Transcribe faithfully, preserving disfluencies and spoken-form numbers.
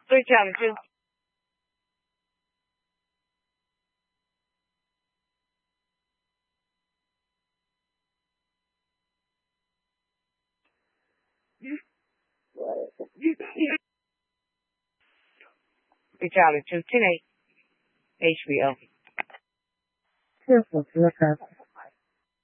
Three challenges. Three challenges. Tonight. H B O. Careful, look up.